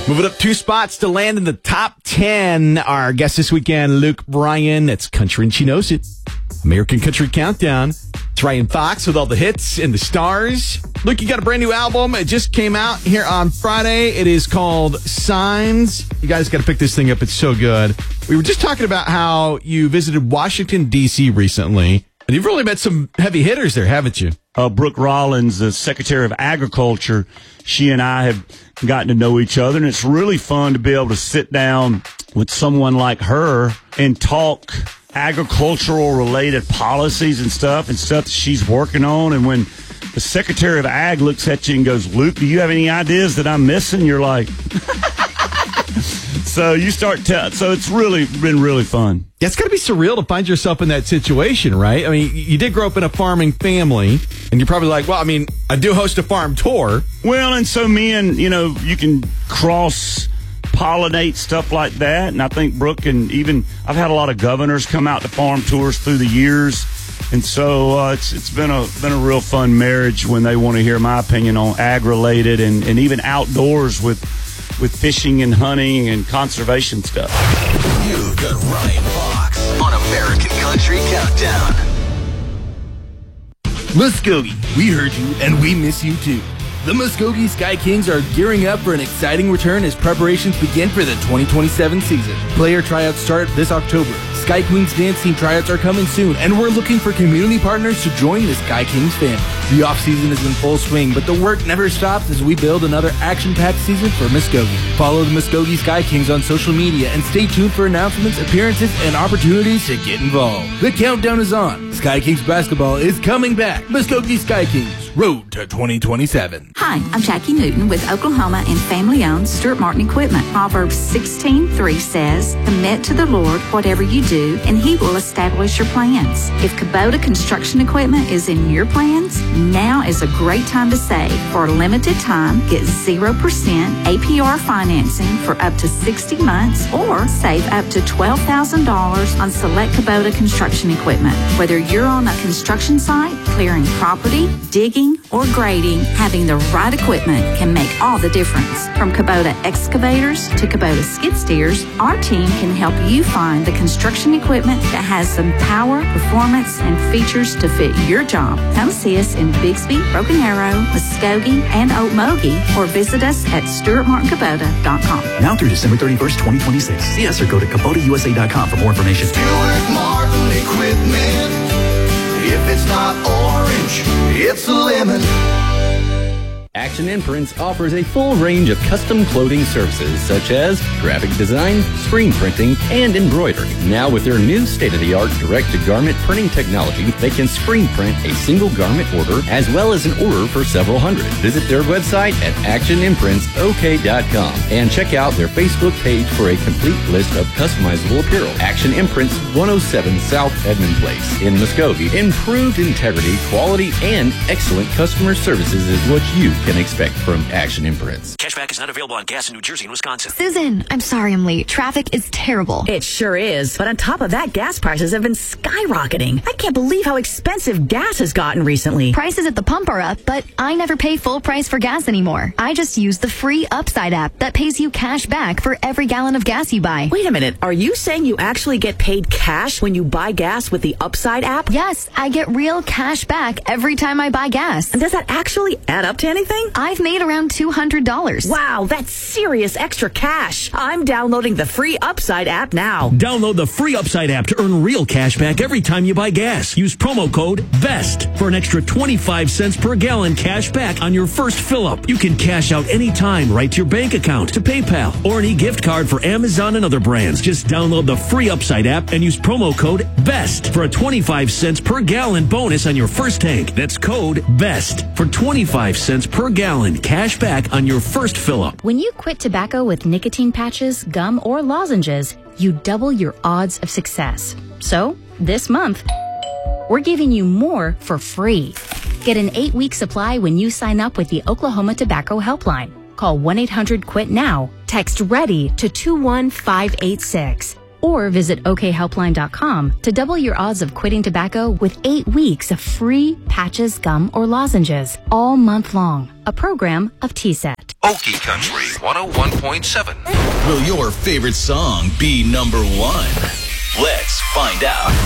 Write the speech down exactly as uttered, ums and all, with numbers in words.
Moving up two spots to land in the top ten. Our guest this weekend, Luke Bryan. That's Country and She Knows It. American Country Countdown. It's Ryan Fox with all the hits and the stars. Luke, you got a brand new album. It just came out here on Friday. It is called Signs. You guys got to pick this thing up. It's so good. We were just talking about how you visited Washington, D C recently. And you've really met some heavy hitters there, haven't you? Uh, Brooke Rollins, the Secretary of Agriculture, she and I have gotten to know each other, and it's really fun to be able to sit down with someone like her and talk agricultural related policies and stuff and stuff that she's working on. And when the Secretary of Ag looks at you and goes, Luke, do you have any ideas that I'm missing? You're like, so you start telling. So it's really been really fun. Yeah, it's got to be surreal to find yourself in that situation, right? I mean, you did grow up in a farming family, and you're probably like, well, I mean, I do host a farm tour. Well, and so me and, you know, you can cross pollinate stuff like that. And I think Brooke, and even I've had a lot of governors come out to farm tours through the years. And so uh, it's it's been a been a real fun marriage when they want to hear my opinion on ag related and, and even outdoors with with fishing and hunting and conservation stuff. You've got Ryan Fox on American Country Countdown. Muskogee, we heard you and we miss you too. The Muskogee Sky Kings are gearing up for an exciting return as preparations begin for the twenty twenty-seven season. Player tryouts start this October. Sky Queens dance team tryouts are coming soon, and we're looking for community partners to join the Sky Kings family. The off-season is in full swing, but the work never stops as we build another action-packed season for Muskogee. Follow the Muskogee Sky Kings on social media and stay tuned for announcements, appearances, and opportunities to get involved. The countdown is on. Sky Kings basketball is coming back. Muskogee Sky Kings, road to twenty twenty-seven. Hi, I'm Jackie Newton with Oklahoma and family-owned Stuart Martin Equipment. Proverbs sixteen three says, commit to the Lord whatever you do, and He will establish your plans. If Kubota Construction Equipment is in your plans, now is a great time to save. For a limited time, get zero percent A P R financing for up to sixty months or save up to twelve thousand dollars on select Kubota Construction Equipment. Whether you're on a construction site, clearing property, digging, or grading, having the right equipment can make all the difference. From Kubota excavators to Kubota skid steers, our team can help you find the construction equipment that has some power, performance, and features to fit your job. Come see us in Bixby, Broken Arrow, Muskogee, and Okmulgee, or visit us at Stuart Martin Kubota dot com. Now through December thirty-first, twenty twenty-six. See us or go to Kubota U S A dot com for more information. Stuart Martin Equipment. If it's not orange, it's a lemon. Action Imprints offers a full range of custom clothing services such as graphic design, screen printing, and embroidery. Now with their new state-of-the-art direct-to-garment printing technology, they can screen print a single garment order as well as an order for several hundred. Visit their website at action imprints o k dot com and check out their Facebook page for a complete list of customizable apparel. Action Imprints, one oh seven South Edmond Place in Muskogee. Improved integrity, quality, and excellent customer services is what you can expect from Action Imprints. Cashback is not available on gas in New Jersey and Wisconsin. Susan, I'm sorry I'm late. Traffic is terrible. It sure is. But on top of that, gas prices have been skyrocketing. I can't believe how expensive gas has gotten recently. Prices at the pump are up, but I never pay full price for gas anymore. I just use the free Upside app that pays you cash back for every gallon of gas you buy. Wait a minute. Are you saying you actually get paid cash when you buy gas with the Upside app? Yes, I get real cash back every time I buy gas. And does that actually add up to anything? I've made around two hundred dollars. Wow, that's serious extra cash. I'm downloading the free Upside app now. Download the free Upside app to earn real cash back every time you buy gas. Use promo code VEST for an extra twenty-five cents per gallon cash back on your first fill-up. You can cash out anytime right to your bank account, to PayPal, or an e-gift card for Amazon and other brands. Just download the free Upside app and use promo code VEST for a twenty-five cents per gallon bonus on your first tank. That's code VEST for twenty-five cents per gallon cash back on your first fill-up. When you quit tobacco with nicotine patches, gum, or lozenges, you double your odds of success. So, this month, we're giving you more for free. Get an eight-week supply when you sign up with the Oklahoma Tobacco Helpline. Call one eight hundred quit now. Text READY to two one five eight six. Or visit o k helpline dot com to double your odds of quitting tobacco with eight weeks of free patches, gum, or lozenges all month long. A program of T S E T. Okie Country one oh one point seven. Will your favorite song be number one? Let's find out.